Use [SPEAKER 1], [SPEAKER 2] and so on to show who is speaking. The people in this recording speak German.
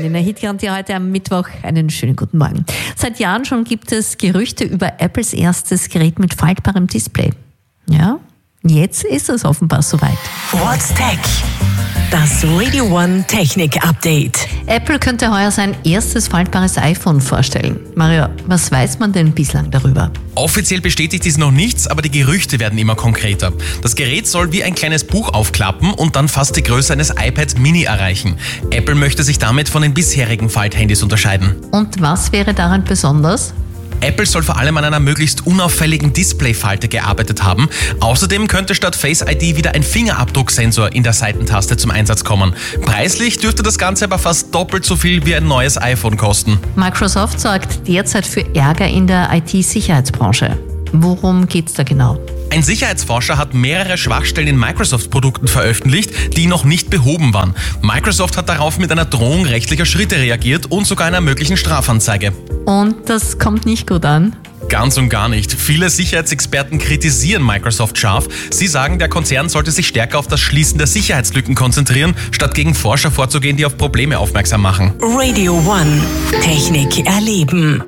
[SPEAKER 1] in der Hitgarantie heute am Mittwoch. Einen schönen guten Morgen. Seit Jahren schon gibt es Gerüchte über Apples erstes Gerät mit faltbarem Display. Ja, jetzt ist es offenbar soweit.
[SPEAKER 2] What's Tech? Das Radio One Technik Update.
[SPEAKER 1] Apple könnte heuer sein erstes faltbares iPhone vorstellen. Mario, was weiß man denn bislang darüber?
[SPEAKER 3] Offiziell bestätigt ist noch nichts, aber die Gerüchte werden immer konkreter. Das Gerät soll wie ein kleines Buch aufklappen und dann fast die Größe eines iPad Mini erreichen. Apple möchte sich damit von den bisherigen Falthandys unterscheiden.
[SPEAKER 1] Und was wäre daran besonders?
[SPEAKER 3] Apple soll vor allem an einer möglichst unauffälligen Displayfalte gearbeitet haben. Außerdem könnte statt Face ID wieder ein Fingerabdrucksensor in der Seitentaste zum Einsatz kommen. Preislich dürfte das Ganze aber fast doppelt so viel wie ein neues iPhone kosten.
[SPEAKER 1] Microsoft sorgt derzeit für Ärger in der IT-Sicherheitsbranche. Worum geht's da genau?
[SPEAKER 3] Ein Sicherheitsforscher hat mehrere Schwachstellen in Microsoft-Produkten veröffentlicht, die noch nicht behoben waren. Microsoft hat darauf mit einer Drohung rechtlicher Schritte reagiert und sogar einer möglichen Strafanzeige.
[SPEAKER 1] Und das kommt nicht gut an?
[SPEAKER 3] Ganz und gar nicht. Viele Sicherheitsexperten kritisieren Microsoft scharf. Sie sagen, der Konzern sollte sich stärker auf das Schließen der Sicherheitslücken konzentrieren, statt gegen Forscher vorzugehen, die auf Probleme aufmerksam machen.
[SPEAKER 2] Radio One Technik erleben.